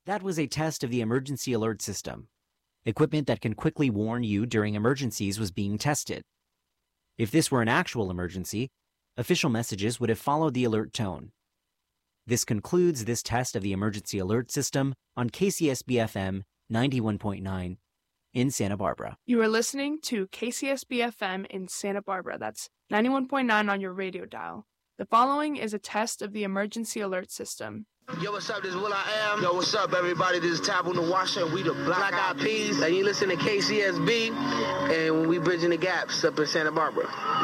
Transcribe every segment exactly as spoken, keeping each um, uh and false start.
That was a test of the emergency alert system. Equipment that can quickly warn you during emergencies was being tested. If this were an actual emergency, official messages would have followed the alert tone. This concludes this test of the emergency alert system on K C S B F M ninety-one point nine in Santa Barbara. You are listening to K C S B F M in Santa Barbara. That's ninety-one point nine on your radio dial. The following is a test of the emergency alert system. Yo, what's up? This is Will I Am. Yo, what's up, everybody? This is Tab on the Washer, and we the Black Eyed Peas. And you listen to K C S B, and we bridging the gaps up in Santa Barbara.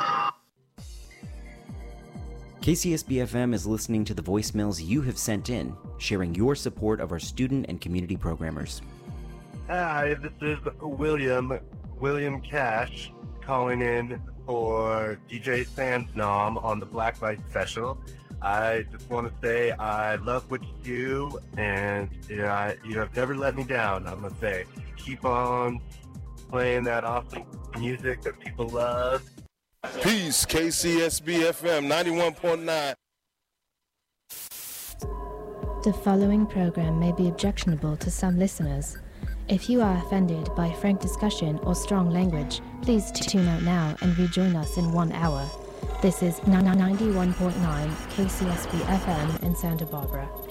K C S B F M is listening to the voicemails you have sent in, sharing your support of our student and community programmers. Hi, this is William, William Cash, calling in for D J Sans Nom on the Black Light Special. I just want to say I love what you do, and you know, I, you have never let me down, I'm going to say. Keep on playing that awesome music that people love. Peace, K C S B F M ninety-one point nine. The following program may be objectionable to some listeners. If you are offended by frank discussion or strong language, please tune out now and rejoin us in one hour. This is ninety-one point nine K C S B F M in Santa Barbara.